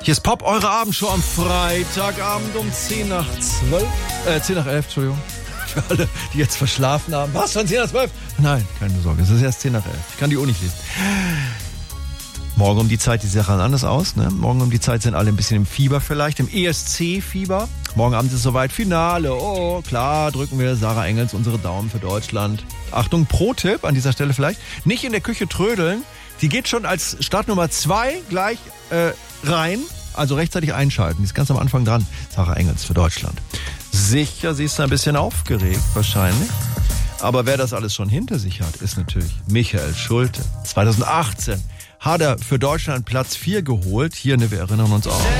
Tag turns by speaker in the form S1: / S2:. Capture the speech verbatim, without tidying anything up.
S1: Hier ist Pop, eure Abendshow am Freitagabend um zehn nach zwölf. Äh, zehn nach elf, Entschuldigung. Für alle, die jetzt verschlafen haben. Was, von zehn nach zwölf? Nein, keine Sorge, es ist erst zehn nach elf. Ich kann die Uhr nicht lesen. Morgen um die Zeit, die Sache anders aus, ne? Morgen um die Zeit sind alle ein bisschen im Fieber vielleicht, im E S C-Fieber. Morgen Abend ist es soweit, Finale. Oh, klar, drücken wir Sarah Engels unsere Daumen für Deutschland. Achtung, Pro-Tipp an dieser Stelle vielleicht. Nicht in der Küche trödeln. Die geht schon als Start Nummer zwei gleich äh, rein. Also rechtzeitig einschalten. Die ist ganz am Anfang dran. Sarah Engels für Deutschland. Sicher, sie ist ein bisschen aufgeregt wahrscheinlich. Aber wer das alles schon hinter sich hat, ist natürlich Michael Schulte. zwanzig achtzehn hat er für Deutschland Platz vier geholt. Hier, ne, wir erinnern uns auch.